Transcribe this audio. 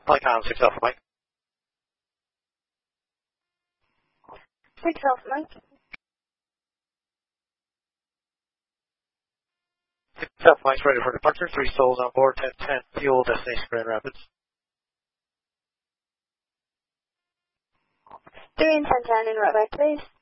Icon 6 Alpha Mike. 6 Alpha Mike. 6 Alpha Mike's ready for departure. 3 souls on board, 10-10, fuel, destination Grand Rapids. 3 and 10-10, en route back, please.